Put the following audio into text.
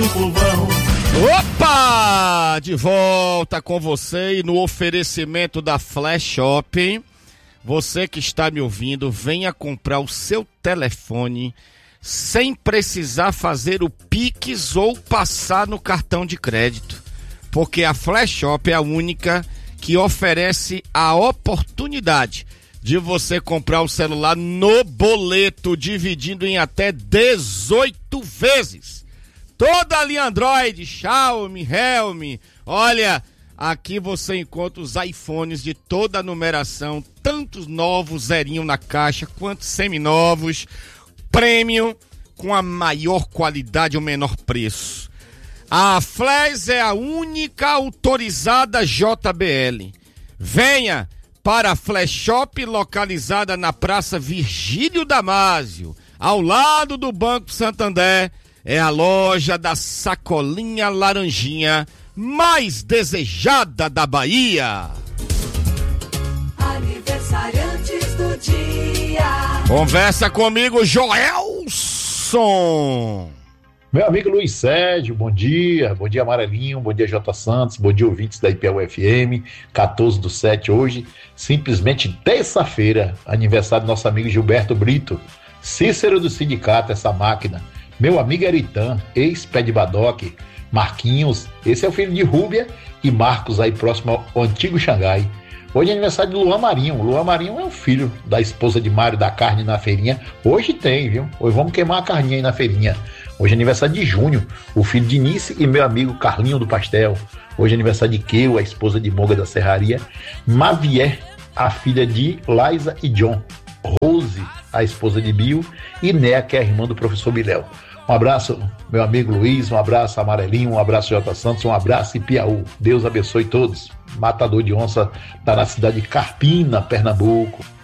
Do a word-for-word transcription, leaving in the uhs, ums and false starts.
do povão. Opa! De volta com você e no oferecimento da Flash Shopping. Você que está me ouvindo, venha comprar o seu telefone sem precisar fazer o Pix ou passar no cartão de crédito. Porque a Flash Shop é a única que oferece a oportunidade de você comprar o celular no boleto, dividindo em até dezoito vezes. Toda a linha Android, Xiaomi, Realme, olha, aqui você encontra os iPhones de toda a numeração, tanto novos, zerinho na caixa, quanto seminovos, premium, com a maior qualidade e o menor preço. A Flash é a única autorizada J B L. Venha para a Flash Shop, localizada na Praça Virgílio Damásio, ao lado do Banco Santander. É a loja da sacolinha laranjinha mais desejada da Bahia. Aniversariantes do dia. Conversa comigo, Joelson. Meu amigo Luiz Sérgio, bom dia. Bom dia, Amarelinho. Bom dia, J. Santos. Bom dia, ouvintes da I P U F M. quatorze do sete hoje, simplesmente terça-feira, aniversário do nosso amigo Gilberto Brito, Cícero do Sindicato, essa máquina. Meu amigo Eritã, ex-pé de Badoque, Marquinhos, esse é o filho de Rúbia e Marcos, aí próximo ao antigo Xangai. Hoje é aniversário de Luan Marinho. Luan Marinho é o filho da esposa de Mário da carne na feirinha. Hoje tem, viu? Hoje vamos queimar a carninha aí na feirinha. Hoje é aniversário de Júnior, o filho de Nice e meu amigo Carlinho do Pastel. Hoje é aniversário de Keu, a esposa de Moga da Serraria. Mavier, a filha de Liza e John. Rose, a esposa de Bio. E Néa, que é a irmã do professor Biléu. Um abraço, meu amigo Luiz, um abraço, Amarelinho, um abraço, J. Santos, um abraço e Piauí. Deus abençoe todos. Matador de onça tá na cidade de Carpina, Pernambuco.